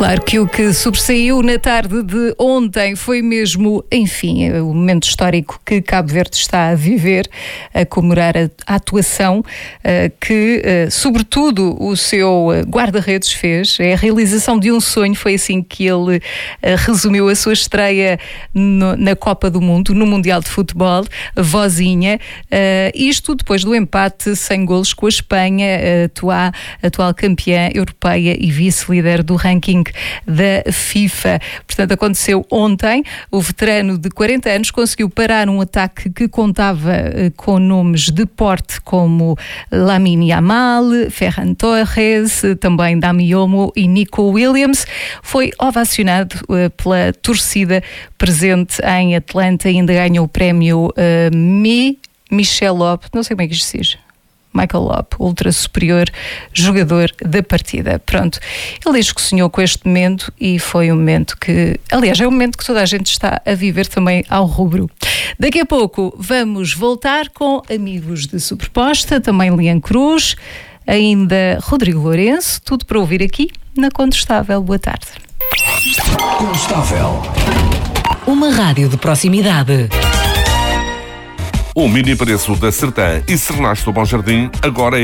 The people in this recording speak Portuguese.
Claro que o que sobressaiu na tarde de ontem foi mesmo, enfim, o momento histórico que Cabo Verde está a viver, a comemorar a atuação que, sobretudo, o seu guarda-redes fez. É a realização de um sonho, foi assim que ele resumiu a sua estreia na Copa do Mundo, no Mundial de Futebol, vozinha. Isto depois do empate sem golos com a Espanha, atual campeã europeia e vice-líder do ranking da FIFA. Portanto, aconteceu ontem. O veterano de 40 anos conseguiu parar um ataque que contava com nomes de porte como Lamine Yamal, Ferran Torres, também Dani Olmo e Nico Williams. Foi ovacionado pela torcida presente em Atlanta e ainda ganhou o prémio Michel Lop, não sei como é que isto se diz. Michael Lop, ultra superior jogador da partida. Pronto, ele diz que sonhou com este momento e foi um momento que, aliás, é um momento que toda a gente está a viver também ao rubro. Daqui a pouco vamos voltar com amigos de Superposta, também Lian Cruz, ainda Rodrigo Lourenço, tudo para ouvir aqui na Contestável. Boa tarde. Contestável. Uma rádio de proximidade. O mini preço da Sertã e Sernasto do Bom Jardim agora é